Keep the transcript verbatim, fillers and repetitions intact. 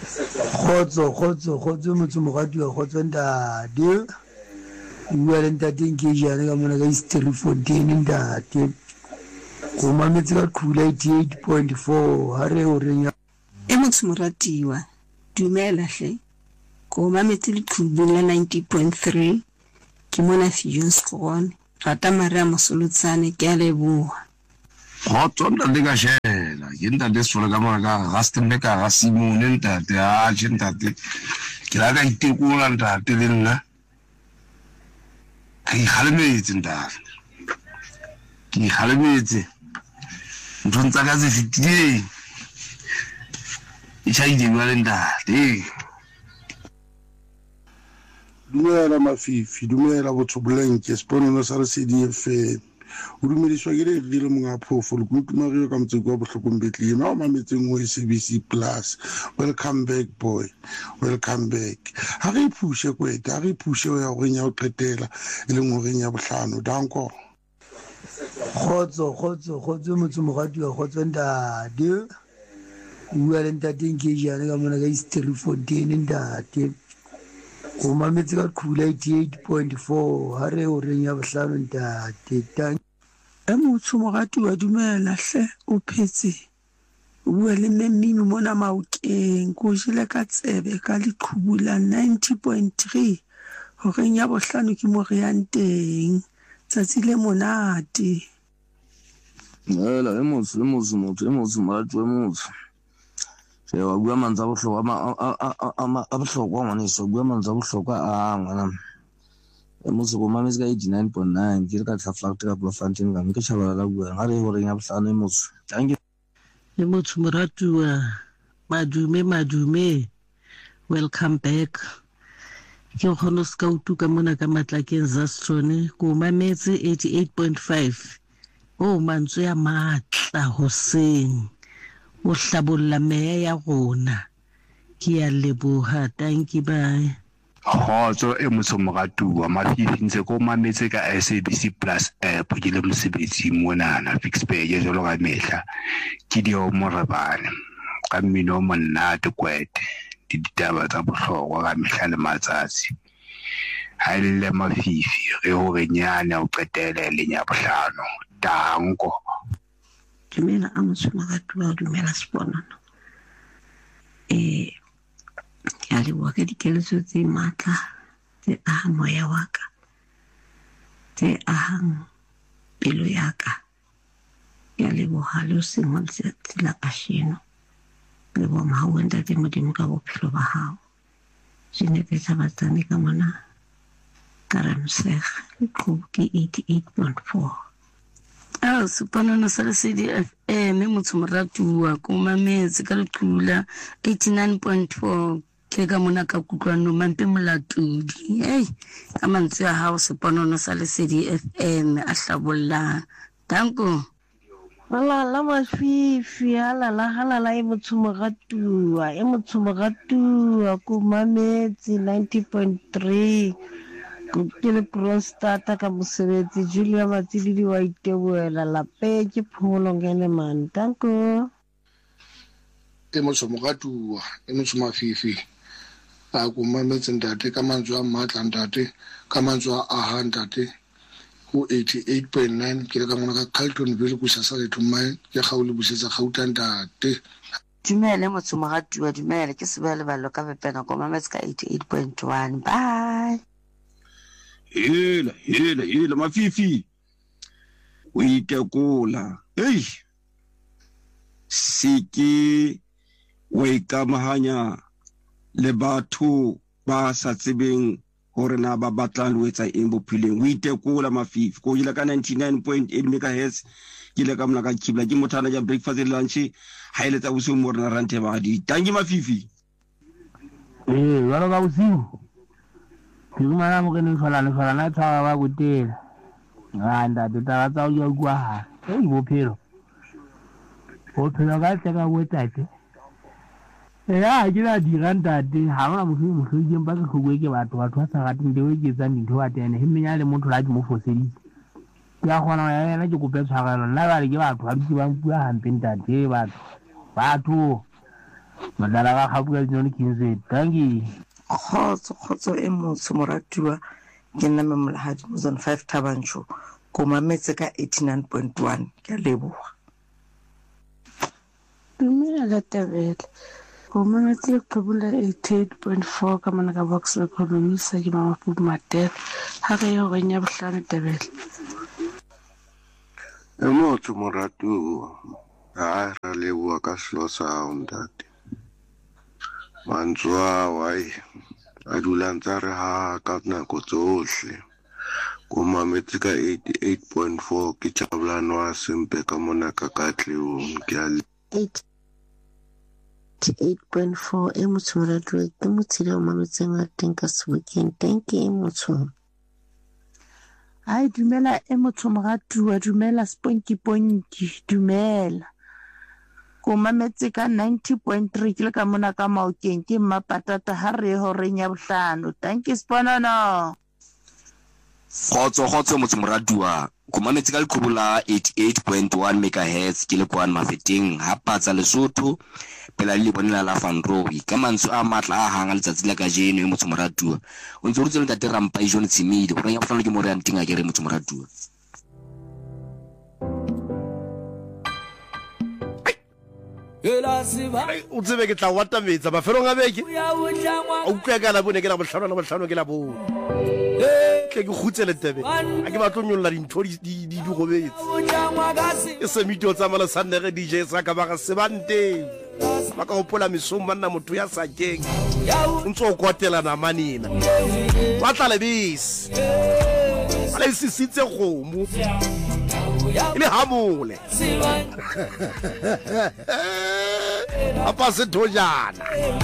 Khotso khotso khotso motho mogadi wa khotso ntate bua le ntate ke jana ka mona ka history fourteen ntate go mametse ka Qhula eighty-eight point four ha re o renya e motho moratiwa dumela hle go mametse le Qhubula ninety point three ke mona Fusion Scorn rata mara mosolotsane ke a leboha khotso ntate ka shela ke ntate se ka mona ka Rustenburg ka ga Simone ntate a ntate ke la ka itekola ntate le nna ke khalemetse ntate ke khalemetse nthontsa ka se fitile e chaile ba le ntate dumela mafifi dumela botho blanke sponono sa re C D F o dumediswa ke le le monga phofolo go tumagile ka motseko wa bohlokombetli ma o mametseng o S B C plus welcome back boy welcome back ha re phushe kweta ha re phushe ya go nya o qetela e leng go renya bohlano danko khotso khotso khotso motho mogadi wa khotso ntate bua le ntate ke jana ka mona ka history fourteen ntate go mametse ka Qhula eighty-eight point four ha re o renya bohlano ntate tang e motho mogadi wa dumela hle o phetse o bua le mmino mona maokeng go jile ka tsebe ka le Qhubula ninety point three ho renya bohlano ke mo re yang teng tsatsi le monate ela e motho e motho motho e motho mogadi wa motho se wa bua manza bohlokwa a a bohlokwa ngwana se bua manza bohlokwa a ngwana e motho go mametse ka eighty-nine point nine ke ka Tlhaflagt ka Bloemfontein ka ke tšhabela la bua ga re go renya bohlano e motho thank you le motho moratuwa madume madume welcome back ke khono ska utuka mona ka Matlakeng Zastrone go mametse eighty-eight point five o mantswe ya matla hoseng o hlabolla meya ya rona ke ya leboha thank you bye khotso e motho mogatuwa mafifi ntse go mametse ka S A B C plus app ke le mosebetsi mona na fix pay je jolo ga mehla ke di o morabane ka mmino monate kwete di ditaba tsa bohlokwa ga mehla le matsatsi ha ile mafifi re ho renyana o qetele le nya bohlano danko dumela a motho mogatuwa dumela sponana eh ke a leboha ka dikeletso tse matla tse ahang moya wa ka tse ahang pelo ya ka ke a leboha le o seng wa letsatsi la kasheno leboha mahao ntate modimo ka bophelo ba hao jene ke tsabatsane ka mona ka Ramsega le Qhubula ke eighty-eight point four ah supanana sa le C D F me motho moratuwa ko mametse ka le Qhubula eighty-nine point four ke ka mona ka kutlwano mampe molatodi hey ka mantswe a hao supanana sa le C D F M a hlabolla danko la la mafifi ala la halala e motho moratuwa e motho moratuwa ko mametse ninety point three ke le prostata ka mosebetsi Julia Matsidi wa iteboela lape ke phomolo ngene man danko e motho mogatuwa e motho mafifi a go mametse ntate ka mantswe a matla ntate ka mantswe a aha ntate go eighty-eight point nine ke le ka mona ka Carltonville go sa le thumai ke ga o le busetsa gauta ntate dumele motho mogatuwa dumele ke sebele ballo ka bepena go mametse ka eighty-eight point one bye hela hela hela mafifi o itekola hey siki o ikamahanya le batho ba sa tsebeng hore na ba batlang le etsa eng bophileng o itekola mafifi go ile ka ninety-nine point eight megahertz ke le ka mona ka Qhubula ke mothana ja breakfast le lunch ha ile tsa bosiu mo rena rante ba di tangi mafifi eh wala ka bosiu ke mana mo ke ne fala le fala na tsa ba gutela nganda tata tsa o kwa e bophelo bophelo ga tsaka go tate ya ke la diranta de ha ona motho mo hlojeng ba go go ke batho batho ba sa rateng de o ke tsa ntho wa tene he menya le motho la di mo fosedi ya gona ya yena ke go pe tshwarelo nna ba le ke batho ba di ba bua hampe ntate batho batho madala ga gabuka dinone kinse thank you khotso khotso e motho moratuwa ke nna memolahadi mo zone five Tabancho ko mametse ka eighty-nine point one ke leboha dumela Tebele ko mametse ko bula eighty-eight point four ka mana ka box economist ke mama Pupu Matel ha re yo renya bohlano Tebele e motho moratuwa a ra leboha ka selo sa ndate mantswa wai a dula ntse re ha ka nako tsohle ko mametse ka eighty-eight point four ke Jabulani wa Sempe ka mona ka Katleong ke a eighty-eight point four e motho moratuwa ke motshile o mametseng a teng ka Sebokeng thank you motho ai dumela e motho moratuwa dumela Sponky Ponky dumela ko mametse ka ninety point three ke le ka mona ka Maokeng ke Mmapatata ha re ho renya bohlano thank you Sponono khotso khotso motho moratuwa ko mametse ka lekgobula eighty-eight point one megahertz ke le kwan Mafeteng ha patsa Lesotho pela le bonela la Fanrowi ka mantso a matla a hanga letsatsi la kajeno e motho moratuwa o ntse re tsela tate Rampa John Tsimidi go renya bohlano ke mo re antinga ke re motho moratuwa o tsebe ke tla wata metsa mafelong a beke o utlwa ka la bone ke la bohlano la bohlano ke la bo ke ke khutsele tebe a ke batlo nyolla dintho di di di gobetse e se mitho tsa mala sanere D J sa ka ba ga sebante ba ka opola misomba nna motho ya sa keng ntso o kwatela na manina batla lebisi ale sisitse khomo ile hamole apa se dojana